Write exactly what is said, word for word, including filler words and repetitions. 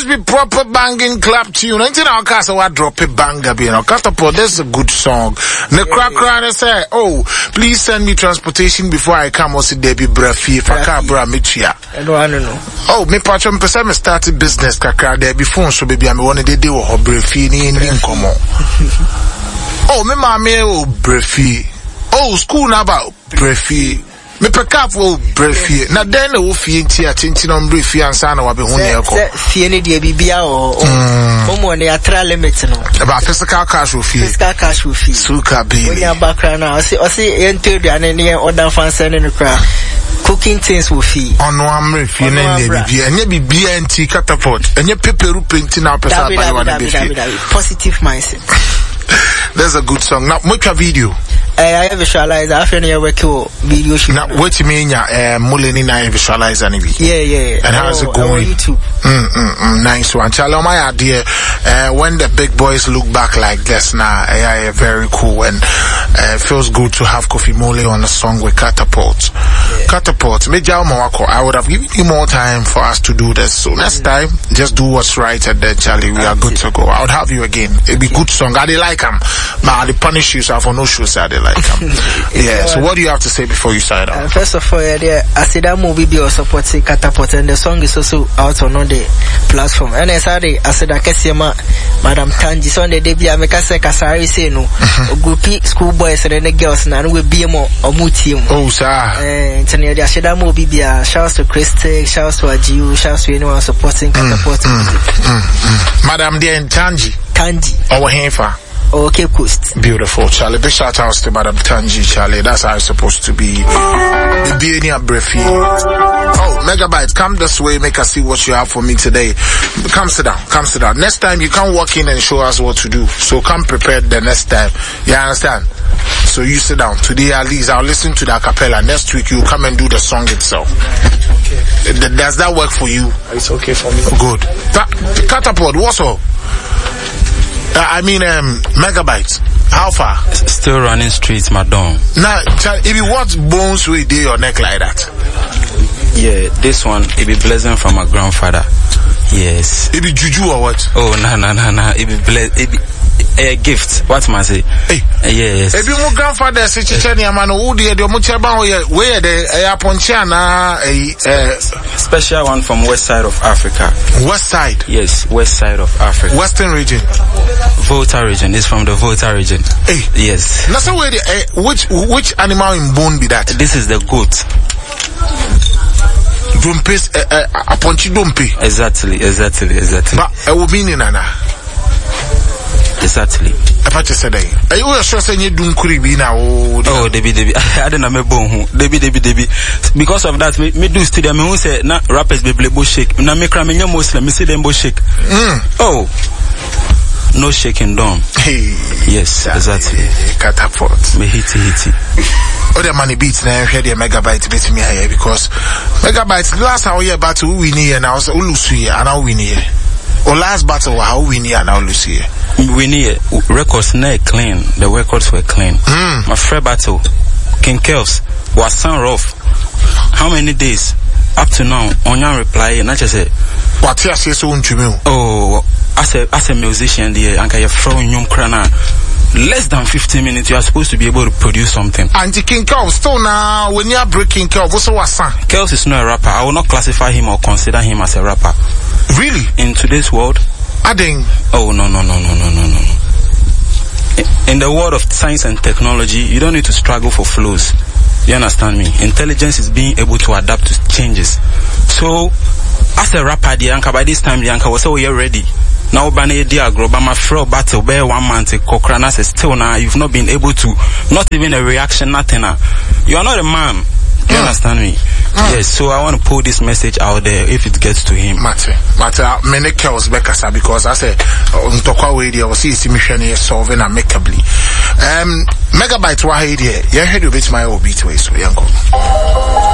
be proper banging clap tune. Ain't our cast I drop a banger, you know. Catapult, that's a good song. The crack crack say, oh, please send me transportation before I come or see Debbie Brefi if I can't bra me chia. I don't know. Oh, me patron person me started business kakra there before so baby I me wanna dey dey wo Brefi ni ni nkomo. Oh, me mama o Brefi. Oh, school na ba Brefi. Me peka for Brefi. Na den na wo fie nti a tintin on Brefi ansa na wa be hu ne ekọ. Fie ne de bibia o. Omo ne atra limit no. About physical cash wo fie. Physical cash wo fie. Suka be. When you background now, see see enter the ane ne order fan send no cra. Cooking things will fee. On one ref, you know, baby, and you be B N T catapult, and you paper painting out positive mindset. There's a good song. Now, make a video. I have visualized after your work video shoot. Now, what you mean, uh, Mulini I visualize anyway. Yeah, yeah. And how's it going? YouTube. Mm, mm, mm, nice one. Tell my idea, uh, when the big boys look back like this now, uh, very cool, and uh, it feels good to have Kofi Mole on a song with Catapult. Yeah. Catapult, I would have given you more time for us to do this. So next time, just do what's right, and then Charlie, we are good to go. I would have you again. It'd be good song. I didn't like them, but I punish you so for no shoes. I didn't like them. Yeah. So what do you have to say before you sign out? Uh, first of all, yeah, I see that movie be also supporting Catapult, and the song is also out on the platform. And I said, I said, I guess ma Madam Tanji, so on the debut, I make a say, Kasari say no, groupie schoolboys and the girls, and we be more or mutim. Oh, sir. And I said that movie be a shouts to Christy, shouts to Ajiu, shouts to anyone supporting Catapult. Mm, mm, mm, mm. Madam Dean Tanji. Tanji. Our Henfa. Oh, Cape Coast. Beautiful, Charlie. Big shout outs to Madam Tanji, Charlie. That's how it's supposed to be. The B N Brefi. Oh, Megabyte, come this way, make us see what you have for me today. Come sit down, come sit down. Next time you can't walk in and show us what to do. So come prepared the next time. You understand? So you sit down. Today at least I'll listen to the a cappella. Next week you come and do the song itself. Okay. Does that work for you? It's okay for me. Good. Ta- Catapult, what's up? Uh, I mean, um, Megabyte. How far? Still running streets, madam. Now, if you watch bones with do your neck like that. Yeah, this one, it be blessing from my grandfather. Yes. It be juju or what? Oh, no, no, no, no. It be bless. It be a gift. What must I say? Hey. Yes. If your grandfather say chicheni amano udi the muchaba where the aponchiana a special one from west side of Africa. West side? Yes, west side of Africa. Western region. Volta region. It's from the Volta region. Hey. Yes. That's where the uh, which which animal in bone be that? This is the goat. Dumpes uh, uh, aponchi dumpe. Exactly, exactly, exactly. But I will be in nana. Exactly. Apa che say dey. Are you sure say you dun kuri bi na o? Oh, Debbie, Debbie. I don't know me bon hu. Debbie, Debbie, Debbie. Because of that, me, me do studio. Me who say na rappers be blebo shake. Na me cry me nyam Muslim. Me say them bo shake. Mm. Oh. No shaking down. Hey. Yes, exactly. Catapult. Me hiti hiti. Oh, the money beats now. Hear the Megabyte beat me here because Megabyte last hour year battle we win here now. So we lose here and now win here. Or last battle how we win here and now lose here. We need records not clean. The records were clean. Mm. My friend battle, King Kels was sound rough. How many days? Up to now, on your reply, and I just said, what you say so to me? Oh, as a as a musician, the and you're throwing your crana. Less than fifteen minutes, you are supposed to be able to produce something. And the King Kels, still now, when you are breaking Kels, what's what son? Kels is not a rapper. I will not classify him or consider him as a rapper. Really? In today's world? Adding. Oh, no, no, no, no, no, no, no. In the world of science and technology, you don't need to struggle for flows. You understand me? Intelligence is being able to adapt to changes. So, as a rapper, the anchor, by this time, the anchor was, oh, you're ready. Now, Bane Diagro, but my fro battle, bear one man to Cochrana says, still now, you've not been able to, not even a reaction, nothing. You are not a man. You mm. understand me? Mm. Yes, so I want to put this message out there if it gets to him. Mate, mate, many Kels Bekasa because I say, on Tokwa Radio, I was see me solving amicably. Um, Megabyte Wahidi, you heard you beat my old beat way, so young.